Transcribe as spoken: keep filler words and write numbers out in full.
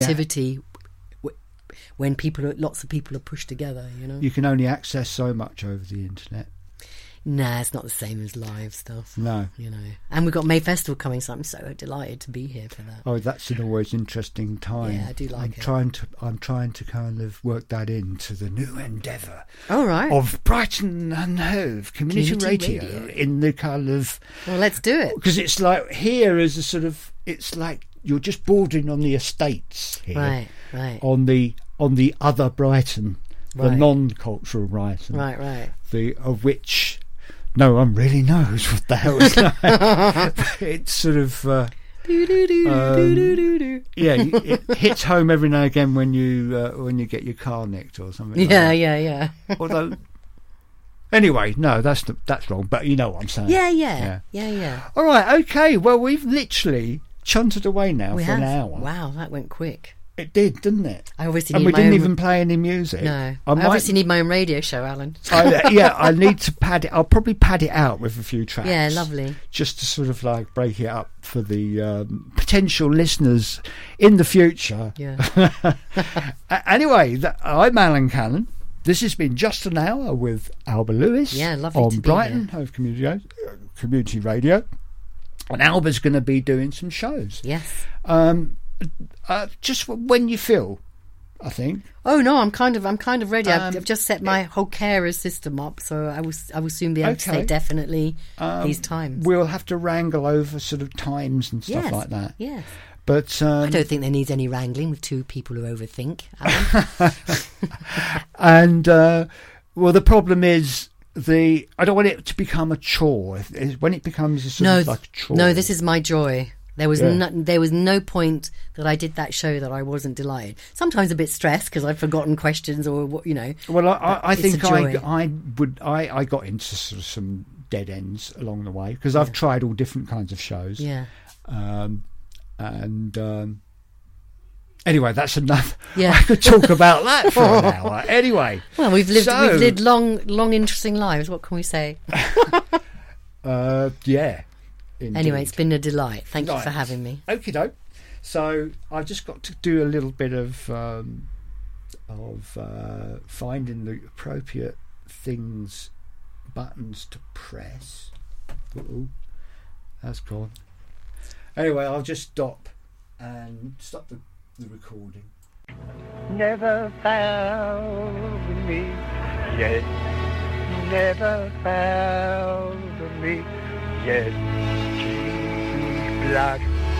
activity w- when people, are, lots of people are pushed together. You know, You can only access so much over the internet. nah, it's not the same as live stuff. No. You know, and we've got May Festival coming, so I'm so delighted to be here for that. Oh, that's an always interesting time. Yeah, I do like I'm it. Trying to, I'm trying to kind of work that into the new endeavour All right. of Brighton and Hove Community, Community radio, radio. in the kind of... Well, let's do it. Because it's like, here is a sort of... It's like you're just bordering on the estates here. Right, right, On the, on the other Brighton, the Right. non-cultural Brighton. right, right. The, of which... No one really knows what the hell it's like. It's sort of... Uh, Do, do, do, Um, do, do, do, do. yeah, you- it hits home every now and again when you uh, when you get your car nicked or something. Like Yeah, that. yeah, yeah. Although, anyway, no, that's the, that's wrong. But you know what I'm saying. Yeah, yeah, Yeah. yeah, yeah. All right. Okay. Well, we've literally chunted away now We for have. an hour. Wow, that went quick. It did, didn't it? I obviously And need we my didn't own... even play any music. No, I I might- obviously need my own radio show, Alan. I, yeah, I need to pad it. I'll probably pad it out with a few tracks. Yeah, lovely. Just to sort of like break it up for the um, potential listeners in the future. Yeah. A- anyway, th- I'm Alan Cannon. This has been Just an Hour with Alba Lewis. Yeah, lovely on to be Brighton here. Hove Community, uh, Community Radio. And Alba's going to be doing some shows. Yes. Um, uh, just w- when you feel, I think. Oh no, I'm kind of, I'm kind of ready. I've, Um, I've just set my whole carer system up, so I will, I will soon be able to Okay. say definitely Um, these times. We'll have to wrangle over sort of times and stuff Yes, like that. yes. But um, I don't think there needs any wrangling with two people who overthink. Alan. and uh, well, the problem is the I don't want it to become a chore. If- if- When it becomes a sort no, of like a chore. no, this is my joy. There was Yeah. no, there was no point that I did that show that I wasn't delighted. Sometimes a bit stressed because I'd forgotten questions or what, you know. Well, I, I, I It's think a I, joy. I would I, I got into sort of some dead ends along the way because I've tried all different kinds of shows. Yeah, Um, and um, anyway, that's enough. Yeah. I could talk about that for an hour. Anyway, well, we've lived So- we've lived long, long, interesting lives. What can we say? uh, yeah. Indeed. Anyway, it's been a delight. Thank you Right. for having me. Okie doke. So I've just got to do a little bit of um, of uh, finding the appropriate things, buttons to press. Uh-oh, that's gone. Anyway, I'll just stop and stop the, the recording. Never found me yet. Never found me yet. Keep black